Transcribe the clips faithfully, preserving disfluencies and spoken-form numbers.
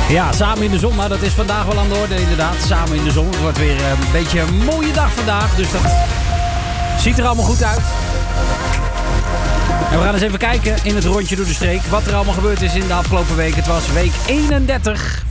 Ja, samen in de zon, maar dat is vandaag wel aan de orde inderdaad. Samen in de zon. Het wordt weer een beetje een mooie dag vandaag, dus dat ziet er allemaal goed uit. En we gaan eens even kijken in het rondje door de streek wat er allemaal gebeurd is in de afgelopen week. Het was week eenendertig.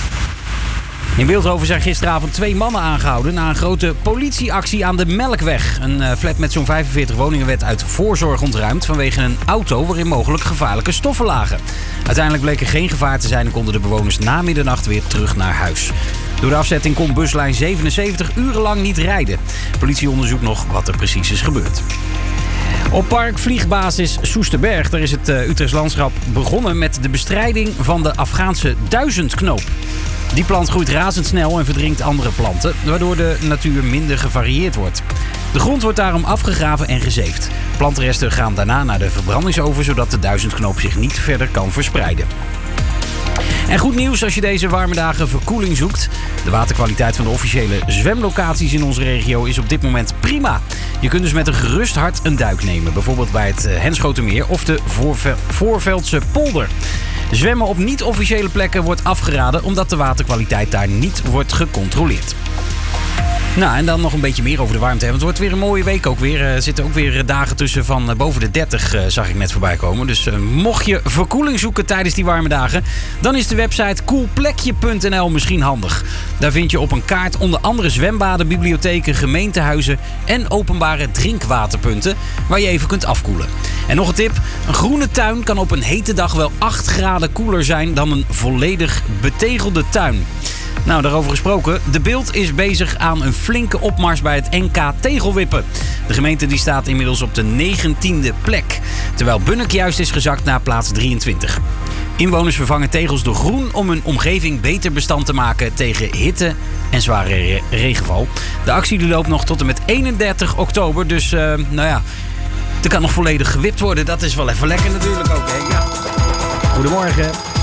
In Beeldhoven zijn gisteravond twee mannen aangehouden na een grote politieactie aan de Melkweg. Een uh, flat met zo'n vijfenveertig woningen werd uit voorzorg ontruimd vanwege een auto waarin mogelijk gevaarlijke stoffen lagen. Uiteindelijk bleek er geen gevaar te zijn en konden de bewoners na middernacht weer terug naar huis. Door de afzetting kon buslijn zevenenzeventig urenlang niet rijden. De politie onderzoekt nog wat er precies is gebeurd. Op parkvliegbasis Soesterberg, daar is het uh, Utrechts Landschap begonnen met de bestrijding van de Afghaanse duizendknoop. Die plant groeit razendsnel en verdrinkt andere planten, waardoor de natuur minder gevarieerd wordt. De grond wordt daarom afgegraven en gezeefd. Plantenresten gaan daarna naar de verbrandingsoven, zodat de duizendknoop zich niet verder kan verspreiden. En goed nieuws als je deze warme dagen verkoeling zoekt. De waterkwaliteit van de officiële zwemlocaties in onze regio is op dit moment prima. Je kunt dus met een gerust hart een duik nemen. Bijvoorbeeld bij het Henschotermeer of de Voorve- Voorveldse polder. Zwemmen op niet-officiële plekken wordt afgeraden omdat de waterkwaliteit daar niet wordt gecontroleerd. Nou, en dan nog een beetje meer over de warmte. Want het wordt weer een mooie week ook weer. Er zitten ook weer dagen tussen van boven de dertig, uh, zag ik net voorbij komen. Dus uh, mocht je verkoeling zoeken tijdens die warme dagen, dan is de website koelplekje punt n l misschien handig. Daar vind je op een kaart onder andere zwembaden, bibliotheken, gemeentehuizen en openbare drinkwaterpunten waar je even kunt afkoelen. En nog een tip, een groene tuin kan op een hete dag wel acht graden koeler zijn dan een volledig betegelde tuin. Nou, daarover gesproken. De Beeld is bezig aan een flinke opmars bij het N K tegelwippen. De gemeente die staat inmiddels op de negentiende plek. Terwijl Bunnik juist is gezakt naar plaats drieëntwintig. Inwoners vervangen tegels door groen om hun omgeving beter bestand te maken tegen hitte en zware re- regenval. De actie die loopt nog tot en met eenendertig oktober. Dus, uh, nou ja, er kan nog volledig gewipt worden. Dat is wel even lekker natuurlijk ook, hè? Ja. Goedemorgen.